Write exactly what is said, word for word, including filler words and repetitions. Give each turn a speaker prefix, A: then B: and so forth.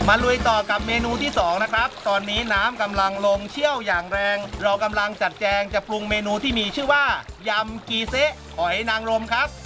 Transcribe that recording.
A: มาลุยต่อกับเมนูที่สองนะครับตอนนี้น้ำกำลังลงเชี่ยวอย่างแรงเรากำลังจัดแจงจะปรุงเมนูที่มีชื่อว่ายำกีเซะหอยนางรมครับ